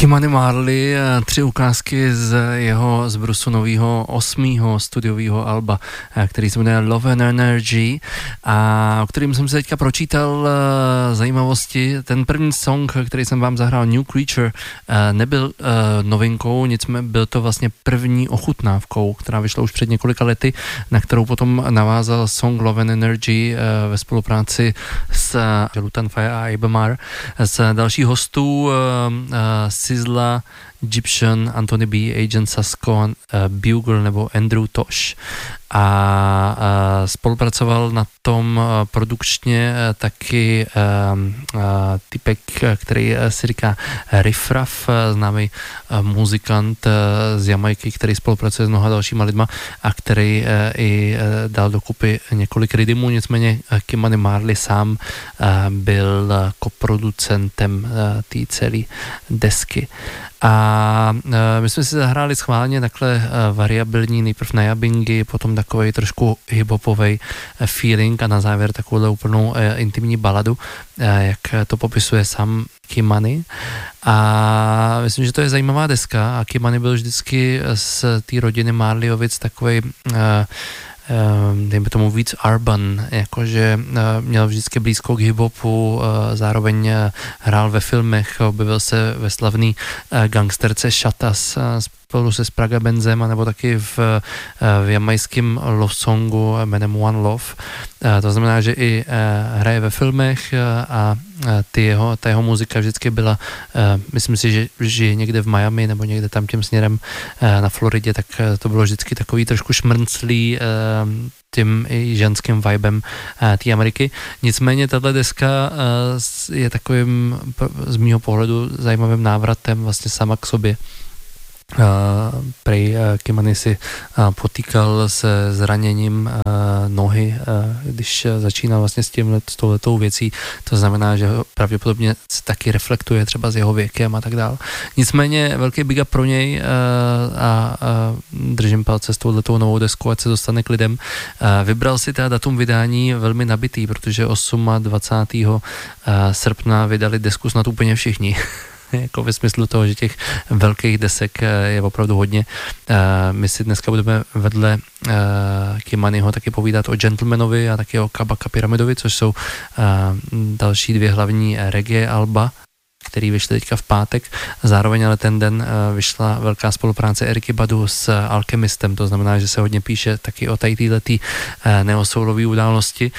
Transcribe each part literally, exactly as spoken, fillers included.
Ky-Mani Marley, tři ukázky z jeho z Brusu nového osmého studiového alba, který se jmenuje Love and Energy, a o kterým jsem se teďka pročítal zajímavosti. Ten první song, který jsem vám zahrál, New Creature, nebyl novinkou, nicméně byl to vlastně první ochutnávkou, která vyšla už před několika lety, na kterou potom navázal song Love and Energy ve spolupráci s Lutan Fyah a Abemar. Z dalších hostů Sizzla, Egyptian, Anthony B, Agent Sasko, uh, Bugle nebo Andrew Tosh. A uh, spolupracoval na tom uh, produkčně uh, taky uh, uh, typek, který uh, si říká Riff Raff, uh, známý uh, muzikant uh, z Jamajky, který spolupracuje s mnoha dalšíma lidma a který uh, i uh, dal dokupy několik rhythmů, nicméně uh, Ky-Mani Marley sám uh, byl uh, koproducentem uh, té celé desky. A uh, my jsme si zahráli schválně takhle uh, variabilní, nejprv na jabingy, potom takovej trošku hiphopovej uh, feeling a na závěr takovou úplnou uh, intimní baladu, uh, jak to popisuje sám Ky-Mani. A myslím, že to je zajímavá deska a Ky-Mani byl vždycky z té rodiny Marleyovic takovej uh, dejme tomu víc urban, jakože měl vždycky blízko k hip-hopu, zároveň hrál ve filmech, objevil se ve slavný gangsterce Shatas spolu se Spraga Benzem, nebo taky v, v jamajském love songu jménem One Love. To znamená, že i hraje ve filmech a ty jeho, ta jeho muzika vždycky byla, myslím si, že žije někde v Miami nebo někde tam tím směrem na Floridě, tak to bylo vždycky takový trošku šmrnclý tím i ženským vibem té Ameriky. Nicméně tato deska je takovým z mýho pohledu zajímavým návratem vlastně sama k sobě. Uh, prej uh, Ky-Mani si uh, potýkal se zraněním uh, nohy, uh, když uh, začínal vlastně s, tím, s touhletou věcí, to znamená, že pravděpodobně se taky reflektuje třeba s jeho věkem a tak dál. Nicméně velký big up pro něj uh, a uh, držím palce s touhletou novou deskou, ať se dostane k lidem. Uh, vybral si teda datum vydání velmi nabitý, protože dvacátého osmého srpna vydali desku snad úplně všichni. Jako ve smyslu toho, že těch velkých desek je opravdu hodně. My si dneska budeme vedle Ky-Maniho taky povídat o Gentlemanovi a taky o Kabaka Pyramidovi, což jsou další dvě hlavní reggae alba, který vyšly teďka v pátek. Zároveň ale ten den vyšla velká spolupráce Eriky Badu s Alchemistem, to znamená, že se hodně píše taky o tady této neosoulový události.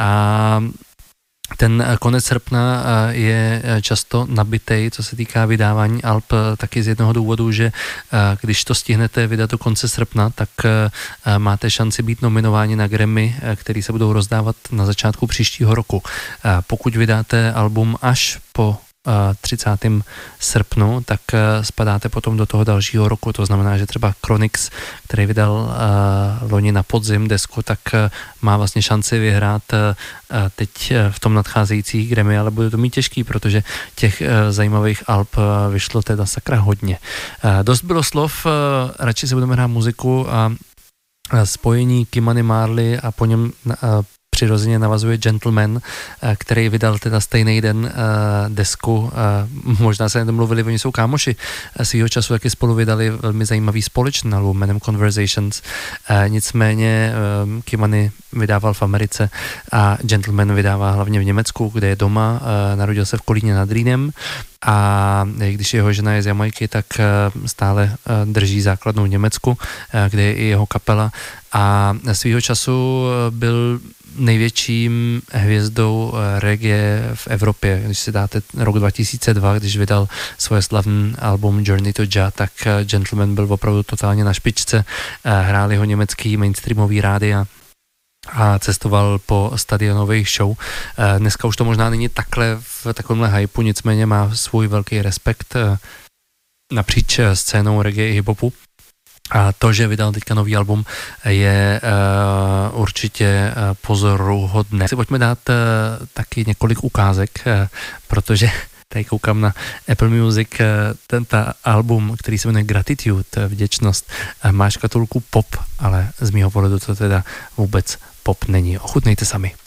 A ten konec srpna je často nabitej, co se týká vydávání alb, taky z jednoho důvodu, že když to stihnete vydat do konce srpna, tak máte šanci být nominováni na Grammy, který se budou rozdávat na začátku příštího roku. Pokud vydáte album až po třicátého srpnu, tak spadáte potom do toho dalšího roku. To znamená, že třeba Chronix, který vydal uh, loni na podzim desku, tak uh, má vlastně šanci vyhrát uh, teď uh, v tom nadcházejících Grammy, ale bude to mít těžký, protože těch uh, zajímavých alb uh, vyšlo teda sakra hodně. Uh, dost bylo slov, uh, radši si budeme hrát muziku a spojení Ky-Mani Marley a po něm uh, přirozeně navazuje Gentleman, který vydal teda stejný den uh, desku. Uh, možná se nedomluvili, oni jsou kámoši. Svýho času taky spolu vydali velmi zajímavý společný album jménem Conversations. Uh, nicméně uh, Ky-Mani vydával v Americe a Gentleman vydává hlavně v Německu, kde je doma. Uh, narodil se v Kolíně nad Rýnem a když jeho žena je z Jamajky, tak uh, stále uh, drží základnou v Německu, uh, kde je i jeho kapela. A svýho času byl největším hvězdou reggae v Evropě. Když si dáte rok dva tisíce dva, když vydal svoje slavný album Journey to Jah, tak Gentleman byl opravdu totálně na špičce. Hráli ho německý mainstreamový rádia a cestoval po stadionových show. Dneska už to možná není takhle v takovémhle hypeu, nicméně má svůj velký respekt napříč scénou reggae i hip-hopu. A to, že vydal teďka nový album, je uh, určitě uh, pozoruhodné. Si pojďme dát uh, taky několik ukázek, uh, protože tady koukám na Apple Music, uh, tento album, který se jmenuje Gratitude, vděčnost, uh, má škatulku pop, ale z mýho pohledu to teda vůbec pop není. Ochutnejte sami.